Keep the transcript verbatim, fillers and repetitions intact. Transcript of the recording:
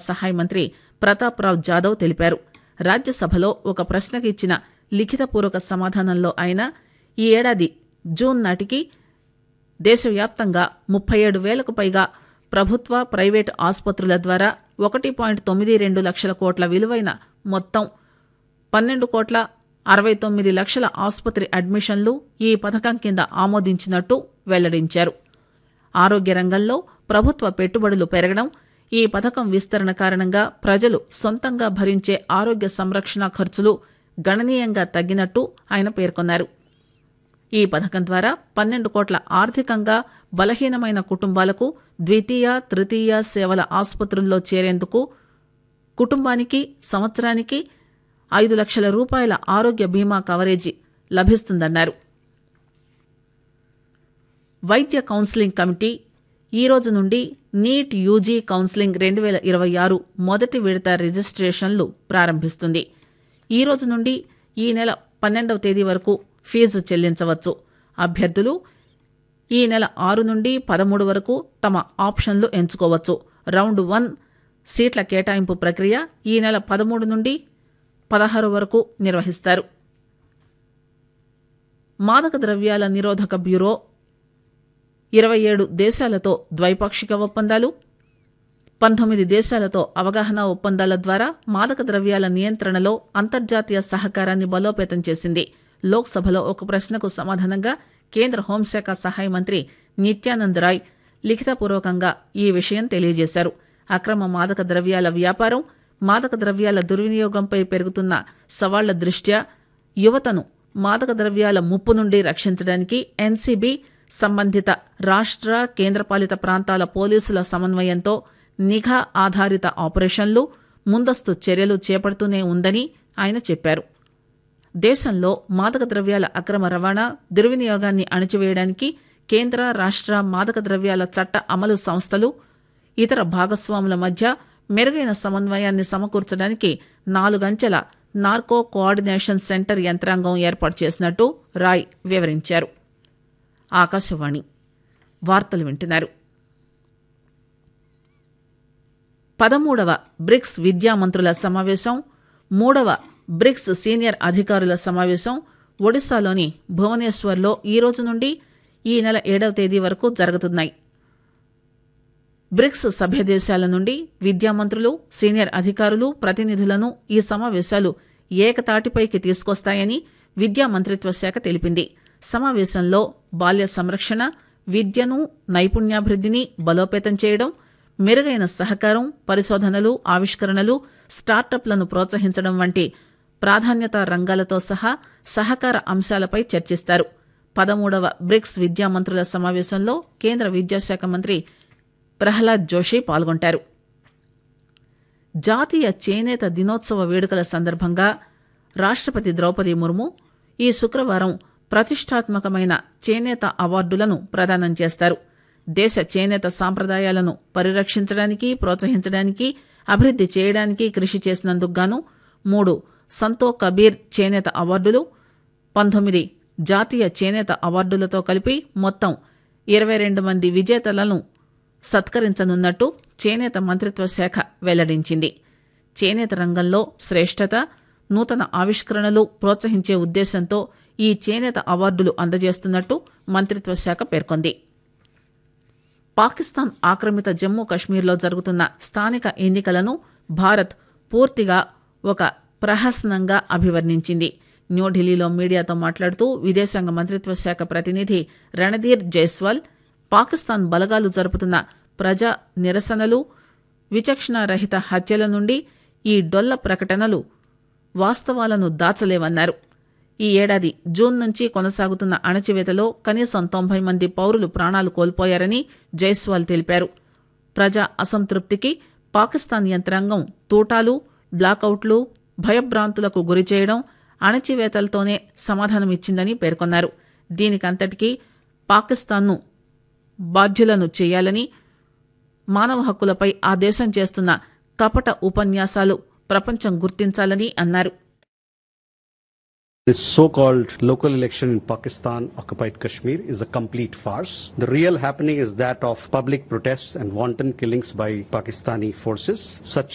సహాయ మంత్రి ప్రతాప్ రావ్ జాదవ్ తెలిపారు. రాజ్యసభలో ఒక ప్రశ్నకు ఇచ్చిన లిఖితపూర్వక సమాధానంలో ఆయన ఈ ఏడాది జూన్ నాటికి దేశవ్యాప్తంగా ముప్పై ఏడు వేలకు పైగా ప్రభుత్వ ప్రైవేటు ఆసుపత్రుల ద్వారా ఒకటి పాయింట్ తొమ్మిది రెండు లక్షల కోట్ల విలువైన మొత్తం పన్నెండు కోట్ల అరవై తొమ్మిది లక్షల ఆసుపత్రి అడ్మిషన్లు ఈ పథకం కింద ఆమోదించినట్టు వెల్లడించారు. ఆరోగ్య రంగంలో ప్రభుత్వ పెట్టుబడులు పెరగడం, ఈ పథకం విస్తరణ కారణంగా ప్రజలు సొంతంగా భరించే ఆరోగ్య సంరక్షణ ఖర్చులు గణనీయంగా తగ్గినట్టు ఆయన పేర్కొన్నారు. ఈ పథకం ద్వారా పన్నెండు కోట్ల ఆర్థికంగా బలహీనమైన కుటుంబాలకు ద్వితీయ తృతీయ సేవల ఆసుపత్రుల్లో చేరేందుకు కుటుంబానికి సంవత్సరానికి ఐదు లక్షల రూపాయల ఆరోగ్య బీమా కవరేజీ లభిస్తుందన్నారు. వైద్య కౌన్సిలింగ్ కమిటీ ఈ రోజు నుండి నీట్ యూజీ కౌన్సిలింగ్ రెండు వేల ఇరవై ఆరు మొదటి విడత రిజిస్ట్రేషన్లు ప్రారంభిస్తుంది. ఈ రోజు నుండి ఈ నెల పన్నెండవ తేదీ వరకు ఫీజు చెల్లించవచ్చు. అభ్యర్థులు ఈ నెల ఆరు నుండి పదమూడు వరకు తమ ఆప్షన్లు ఎంచుకోవచ్చు. రౌండ్ వన్ సీట్ల కేటాయింపు ప్రక్రియ ఈ నెల పదమూడు నుండి పదహారు వరకు నిర్వహిస్తారు. మాదక ద్రవ్యాల నిరోధక బ్యూరో ఇరవై ఏడు దేశాలతో ద్వైపాక్షిక ఒప్పందాలు, పంతొమ్మిది దేశాలతో అవగాహన ఒప్పందాల ద్వారా మాదక ద్రవ్యాల నియంత్రణలో అంతర్జాతీయ సహకారాన్ని బలోపేతం చేసింది. లోక్సభలో ఒక ప్రశ్నకు సమాధానంగా కేంద్ర హోంశాఖ సహాయ మంత్రి నిత్యానంద్ రాయ్ లిఖితపూర్వకంగా ఈ విషయం తెలియజేశారు. అక్రమ మాదక ద్రవ్యాల వ్యాపారం, మాదక ద్రవ్యాల దుర్వినియోగంపై పెరుగుతున్న సవాళ్ల దృష్ట్యా యువతను మాదక ద్రవ్యాల ముప్పు నుండి రక్షించడానికి ఎన్సీబీ సంబంధిత రాష్ట్ర కేంద్రపాలిత ప్రాంతాల పోలీసుల సమన్వయంతో నిఘా ఆధారిత ఆపరేషన్లు, ముందస్తు చర్యలు చేపడుతూనే ఉందని ఆయన చెప్పారు. దేశంలో మాదక ద్రవ్యాల అక్రమ రవాణా, దుర్వినియోగాన్ని అణచివేయడానికి కేంద్ర రాష్ట్ర మాదక ద్రవ్యాల చట్ట అమలు సంస్థలు, ఇతర భాగస్వాముల మధ్య మెరుగైన సమన్వయాన్ని సమకూర్చడానికి నాలుగంచెల నార్కో కోఆర్డినేషన్ సెంటర్ యంత్రాంగం ఏర్పాటు చేసినట్టు రాయ్ వివరించారు. ఆకాశవాణి వార్తలు వింటున్నారు. పదమూడవ బ్రిక్స్ విద్యామంత్రుల సమావేశం, మూడవ బ్రిక్స్ సీనియర్ అధికారుల సమావేశం ఒడిశాలోని భువనేశ్వర్లో ఈ రోజు నుండి ఈ నెల ఏడవ తేదీ వరకు జరుగుతున్నాయి. బ్రిక్స్ సభ్య దేశాల నుండి విద్యామంత్రులు, సీనియర్ అధికారులు, ప్రతినిధులను ఈ సమావేశాలు ఏకతాటిపైకి తీసుకొస్తాయని విద్యా మంత్రిత్వ శాఖ తెలిపింది. సమావేశంలో బాల్య సంరక్షణ, విద్యను, నైపుణ్యాభివృద్ధిని బలోపేతం చేయడం, మెరుగైన సహకారం, పరిశోధనలు, ఆవిష్కరణలు, స్టార్టప్లను ప్రోత్సహించడం వంటి ప్రాధాన్యతా రంగాలతో సహా సహకార అంశాలపై చర్చిస్తారు. పదమూడవ బ్రిక్స్ విద్యామంత్రుల సమావేశంలో కేంద్ర విద్యాశాఖ మంత్రి ప్రహ్లాద్ జోషి పాల్గొంటారు. జాతీయ చేనేత దినోత్సవ వేడుకల సందర్భంగా రాష్ట్రపతి ద్రౌపది ముర్ము ఈ శుక్రవారం ప్రతిష్టాత్మకమైన చేనేత అవార్డులను ప్రదానం చేస్తారు. దేశ చేనేత సాంప్రదాయాలను పరిరక్షించడానికి, ప్రోత్సహించడానికి, అభివృద్ధి చేయడానికి కృషి చేసినందుకు గాను మూడు సంతో కబీర్ చేనేత అవార్డులు, పంతొమ్మిది జాతీయ చేనేత అవార్డులతో కలిపి మొత్తం ఇరవై రెండు మంది విజేతలను సత్కరించనున్నట్టు చేనేత మంత్రిత్వ శాఖ వెల్లడించింది. చేనేత రంగంలో శ్రేష్టత, నూతన ఆవిష్కరణలు ప్రోత్సహించే ఉద్దేశంతో ఈ చేనేత అవార్డులు అందజేస్తున్నట్టు మంత్రిత్వ శాఖ పేర్కొంది. పాకిస్తాన్ ఆక్రమిత జమ్మూ కశ్మీర్లో జరుగుతున్న స్థానిక ఎన్నికలను భారత్ పూర్తిగా ఒక ప్రహసనంగా అభివర్ణించింది. న్యూఢిల్లీలో మీడియాతో మాట్లాడుతూ విదేశాంగ మంత్రిత్వ శాఖ ప్రతినిధి రణధీర్ జైస్వాల్ పాకిస్తాన్ బలగాలు జరుపుతున్న ప్రజా నిరసనలు, విచక్షణారహిత హత్యల నుండి ఈ డొల్ల ప్రకటనలు వాస్తవాలను దాచలేవన్నారు. ఈ ఏడాది జూన్ నుంచి కొనసాగుతున్న అణచివేతలో కనీసం తొంభై మంది పౌరులు ప్రాణాలు కోల్పోయారని జైస్వాల్ తెలిపారు. ప్రజా అసంతృప్తికి పాకిస్తాన్ యంత్రాంగం తూటాలు, బ్లాకౌట్లు, భయభ్రాంతులకు గురిచేయడం, అణచివేతలతోనే సమాధానమిచ్చిందని పేర్కొన్నారు. దీనికంతటికీ పాకిస్తాన్ను బాధ్యులను చేయాలని, మానవ హక్కులపై ఆ దేశం చేస్తున్న కపట ఉపన్యాసాలు ప్రపంచం గుర్తించాలని అన్నారు. This so-called local election in Pakistan occupied Kashmir is a complete farce. The real happening is that of public protests and wanton killings by Pakistani forces. Such